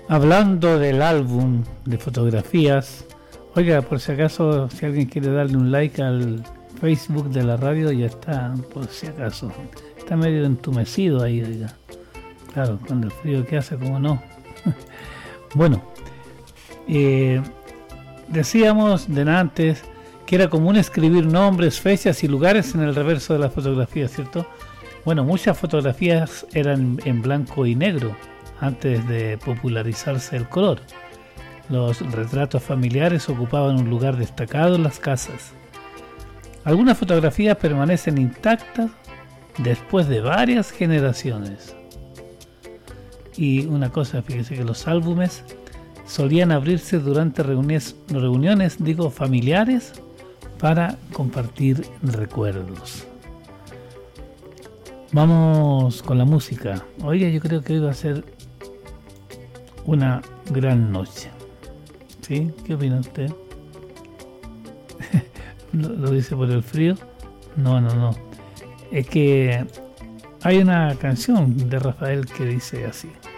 Hablando del álbum de fotografías, oiga, por si acaso, si alguien quiere darle un like al Facebook de la radio, ya está, por si acaso. Está medio entumecido ahí, oiga. Claro, con el frío que hace, como no. Bueno, decíamos de antes que era común escribir nombres, fechas y lugares en el reverso de la fotografía, ¿cierto? Bueno, muchas fotografías eran en blanco y negro antes de popularizarse el color. Los retratos familiares ocupaban un lugar destacado en las casas. Algunas fotografías permanecen intactas después de varias generaciones. Y una cosa, fíjese que los álbumes solían abrirse durante reuniones familiares para compartir recuerdos. Vamos con la música. Oiga, yo creo que hoy va a ser una gran noche. ¿Sí? ¿Qué opina usted? ¿Lo dice por el frío? No. Es que hay una canción de Rafael que dice así.